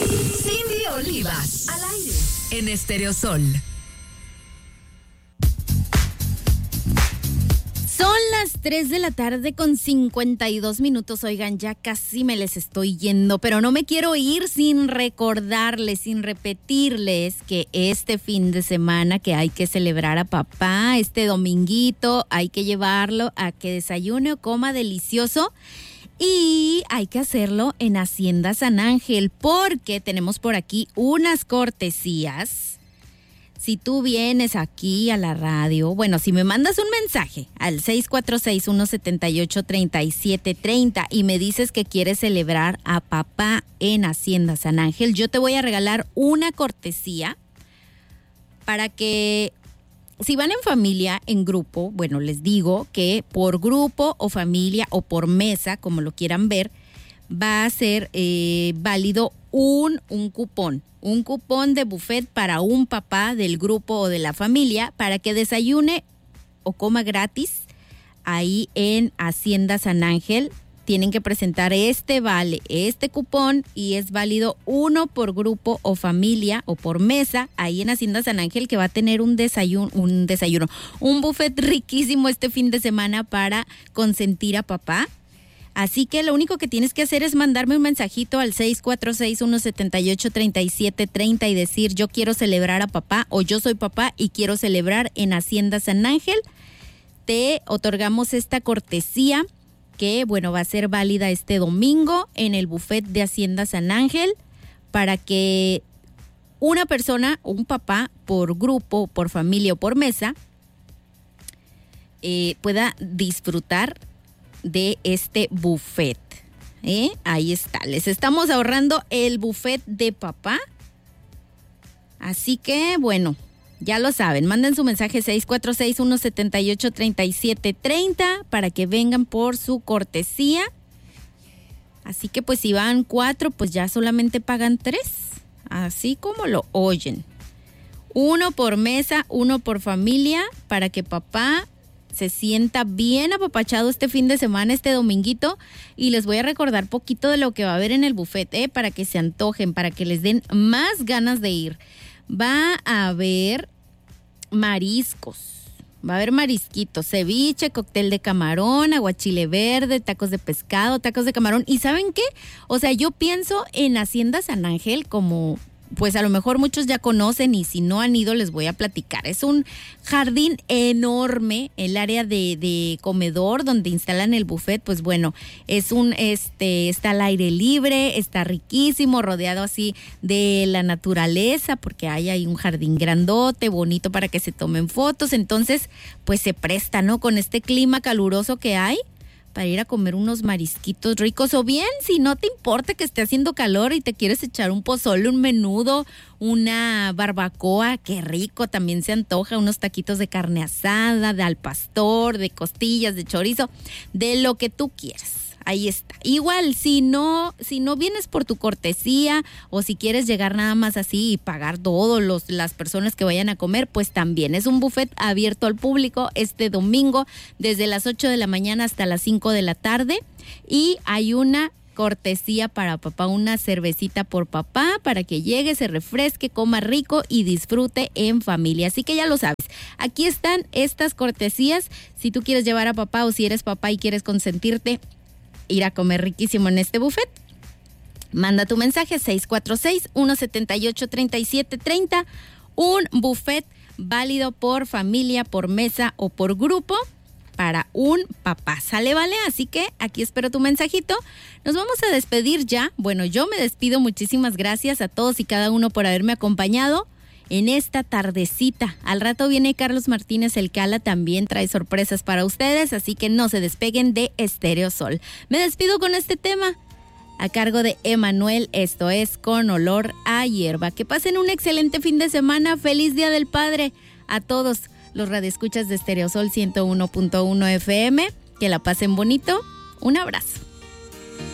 Cindy Olivas, al aire, en Estéreo Sol. Son las 3 de la tarde con 52 minutos. Oigan, ya casi me les estoy yendo, pero no me quiero ir sin recordarles, sin repetirles que este fin de semana que hay que celebrar a papá, este dominguito, hay que llevarlo a que desayune o coma delicioso. Y hay que hacerlo en Hacienda San Ángel porque tenemos por aquí unas cortesías. Si tú vienes aquí a la radio, bueno, si me mandas un mensaje al 646-178-3730 y me dices que quieres celebrar a papá en Hacienda San Ángel, yo te voy a regalar una cortesía para que... Si van en familia, en grupo, bueno, les digo que por grupo o familia o por mesa, como lo quieran ver, va a ser válido un cupón de buffet para un papá del grupo o de la familia para que desayune o coma gratis ahí en Hacienda San Ángel. Tienen que presentar este cupón y es válido uno por grupo o familia o por mesa ahí en Hacienda San Ángel, que va a tener un buffet riquísimo este fin de semana para consentir a papá. Así que lo único que tienes que hacer es mandarme un mensajito al 646-178-3730 y decir yo quiero celebrar a papá o yo soy papá y quiero celebrar en Hacienda San Ángel. Te otorgamos esta cortesía que, bueno, va a ser válida este domingo en el buffet de Hacienda San Ángel para que una persona, un papá, por grupo, por familia o por mesa, pueda disfrutar de este buffet. Ahí está, les estamos ahorrando el buffet de papá. Así que, bueno, ya lo saben, manden su mensaje 646-178-3730 para que vengan por su cortesía. Así que pues si van 4, pues ya solamente pagan 3, así como lo oyen. 1 por mesa, 1 por familia, para que papá se sienta bien apapachado este fin de semana, este dominguito. Y les voy a recordar poquito de lo que va a haber en el buffet, para que se antojen, para que les den más ganas de ir. Va a haber mariscos, va a haber marisquitos, ceviche, cóctel de camarón, aguachile verde, tacos de pescado, tacos de camarón. ¿Y saben qué? O sea, yo pienso en Hacienda San Ángel como... pues a lo mejor muchos ya conocen y si no han ido les voy a platicar. Es un jardín enorme, el área de comedor donde instalan el buffet, pues bueno, es está al aire libre, está riquísimo, rodeado así de la naturaleza, porque hay ahí un jardín grandote, bonito para que se tomen fotos. Entonces, pues se presta, ¿no? Con este clima caluroso que hay, para ir a comer unos marisquitos ricos, o bien, si no te importa que esté haciendo calor y te quieres echar un pozole, un menudo, una barbacoa, qué rico, también se antoja, unos taquitos de carne asada, de al pastor, de costillas, de chorizo, de lo que tú quieras. Ahí está. Igual, si no vienes por tu cortesía o si quieres llegar nada más así y pagar todas las personas que vayan a comer, pues también es un buffet abierto al público este domingo desde las 8 de la mañana hasta las 5 de la tarde y hay una cortesía para papá, una cervecita por papá para que llegue, se refresque, coma rico y disfrute en familia. Así que ya lo sabes, aquí están estas cortesías. Si tú quieres llevar a papá o si eres papá y quieres consentirte, ir a comer riquísimo en este buffet, manda tu mensaje 646-178-3730, un buffet válido por familia, por mesa o por grupo para un papá. ¿Sale, vale? Así que aquí espero tu mensajito. Nos vamos a despedir ya. Bueno, yo me despido. Muchísimas gracias a todos y cada uno por haberme acompañado en esta tardecita. Al rato viene Carlos Martínez El Cala, también trae sorpresas para ustedes, así que no se despeguen de Estéreo Sol. Me despido con este tema a cargo de Emanuel, esto es Con Olor a Hierba. Que pasen un excelente fin de semana, feliz Día del Padre a todos los radioescuchas de Estéreo Sol 101.1 FM, que la pasen bonito, un abrazo.